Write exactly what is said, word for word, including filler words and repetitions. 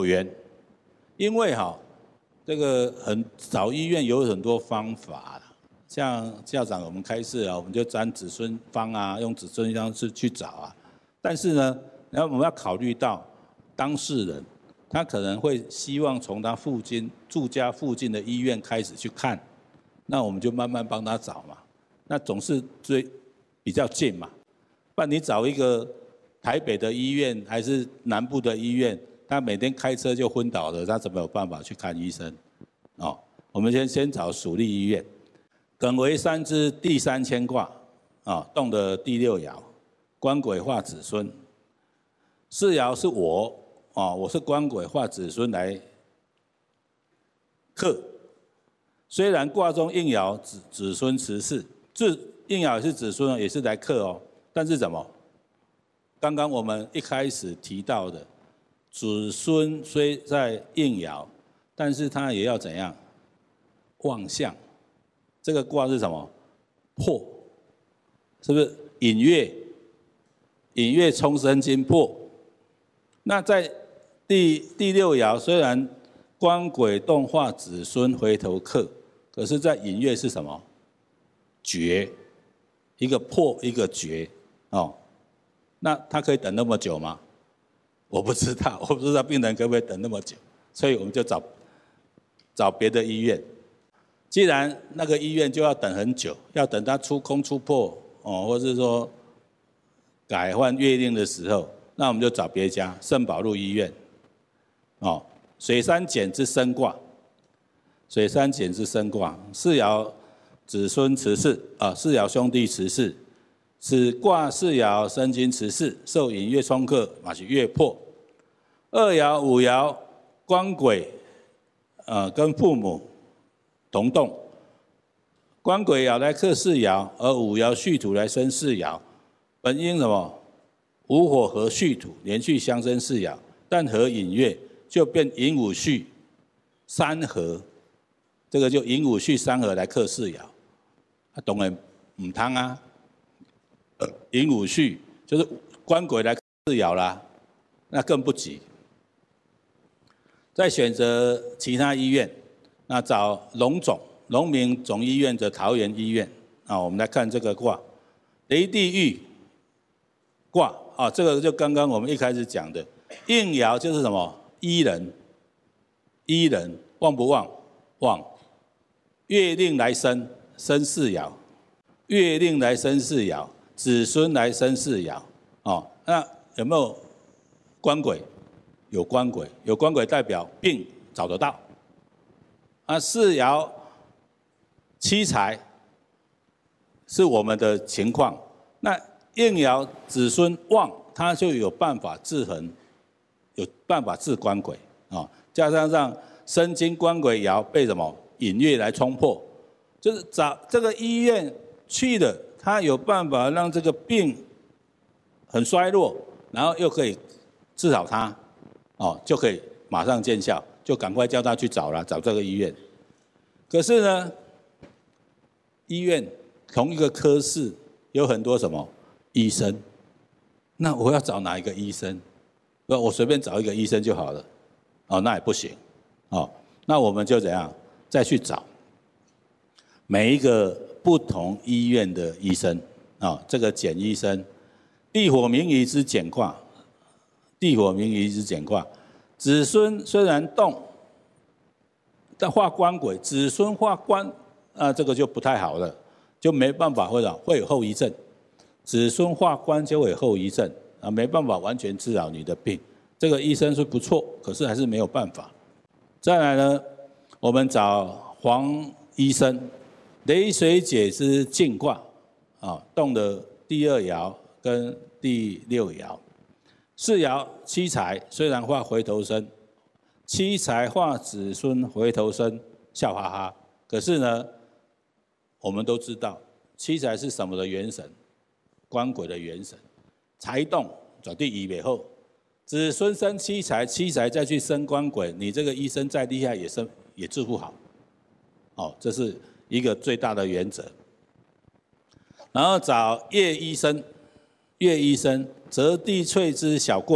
有缘，因为哈、这个很找医院有很多方法啦，像校长我们开示啊，我们就沾子孙方啊，用子孙方式去找啊。但是呢，然后我们要考虑到当事人，他可能会希望从他附近住家附近的医院开始去看，那我们就慢慢帮他找嘛。那总是最比较近嘛，不然你找一个台北的医院还是南部的医院，他每天开车就昏倒了，他怎么有办法去看医生？哦，我们先先找属立医院，艮为三支第三牵卦，啊、哦，动的第六爻，官鬼化子孙。四爻是我，啊、哦，我是官鬼化子孙来克。虽然卦中应爻子子孙持世，自应爻也是子孙，也是来克哦，但是怎么？刚刚我们一开始提到的。子孙虽在应爻，但是他也要怎样？望相。这个卦是什么？破，是不是？引月，引月冲生金破。那在第第六爻，虽然官鬼动化子孙回头克，可是在引月是什么？绝，一个破，一个绝，哦。那他可以等那么久吗？我不知道，我不知道病人可不可以等那么久，所以我们就找找别的医院。既然那个医院就要等很久，要等他出空出破哦，或是说改换月令的时候，那我们就找别家圣保禄医院。哦，水山简之生卦，水山简之生卦，四爻子孙持世啊，四爻兄弟持世。此卦四爻生金持世，受引月冲克，嘛是月破。二爻五爻官鬼，呃，跟父母同动。官鬼爻来克四爻，而五爻戌土来生四爻。本应什么？午火合戌土，连续相生四爻，但合引月就变寅午戌三合，这个就寅午戌三合来克四爻。啊，当然唔通啊。寅午戌就是官鬼来克四爻啦，那更不急。再选择其他医院，那找龙总龙明总医院的桃园医院啊，我们来看这个卦，雷地狱卦啊，这个就刚刚我们一开始讲的，应爻就是什么？医人，医人旺不旺？旺。月令来生，生四爻，月令来生四爻。子孙来生四爻，哦，那有没有官鬼？有官鬼，有官鬼代表病找得到。啊，四爻七财是我们的情况，那应爻子孙旺，他就有办法制衡，有办法治官鬼啊、哦。加上让生金官鬼爻被什么引月来冲破，就是找这个医院去的。他有办法让这个病很衰弱，然后又可以治好它，哦，就可以马上见效，就赶快叫他去找了，找这个医院。可是呢，医院同一个科室有很多什么医生，那我要找哪一个医生？不，我随便找一个医生就好了，哦，那也不行，哦，那我们就怎样再去找每一个。不同医院的医生啊、哦，这个简医生，地火明夷之简卦，地火明夷之简卦，子孙虽然动，但化官鬼，子孙化官啊，这个就不太好了，就没办法会了，会有后遗症。子孙化官就会有后遗症啊，没办法完全治疗你的病。这个医生是不错，可是还是没有办法。再来呢，我们找黄医生。雷水解之进卦，啊，动的第二爻跟第六爻，四爻七财虽然化回头生，七财化子孙回头生，笑哈哈。可是呢，我们都知道七财是什么的元神？官鬼的元神，财动转第一尾后，子孙生七财，七财再去生官鬼，你这个医生再厉害也生也治不好。哦，这是。一个最大的原则，然后找叶医生，叶医生择地萃之小过。